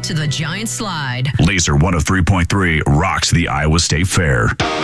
to the Giant Slide. Laser 103.3 rocks the Iowa State Fair.